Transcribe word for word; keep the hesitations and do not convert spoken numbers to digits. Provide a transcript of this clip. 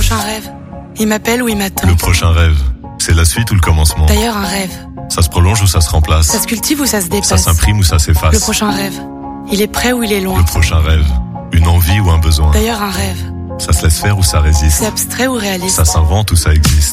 prochain rêve, il m'appelle ou il m'attend. Le prochain rêve, c'est la suite ou le commencement? D'ailleurs, un rêve, Ça se prolonge ou ça se remplace? ça se cultive ou ça se dépasse? Ça s'imprime ou ça s'efface? Le prochain rêve, il est près ou il est loin? Le prochain rêve, une envie ou un besoin? D'ailleurs, un rêve, Ça se laisse faire ou ça résiste? c'est abstrait ou réaliste? Ça s'invente ou ça existe?